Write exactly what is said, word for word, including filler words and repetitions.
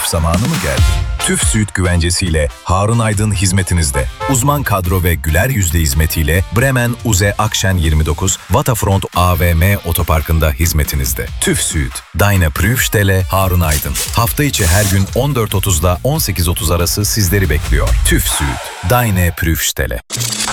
zamanı mı geldi? TÜV SÜD güvencesiyle Harun Aydın hizmetinizde. Uzman kadro ve güler yüzle hizmetiyle Bremen Uze Akşen yirmi dokuz Waterfront A V M otoparkında hizmetinizde. TÜV SÜD, Deine Prüfstelle Harun Aydın. Hafta içi her gün on dört otuzda on sekiz otuz arası sizleri bekliyor. TÜV SÜD, Deine Prüfstelle.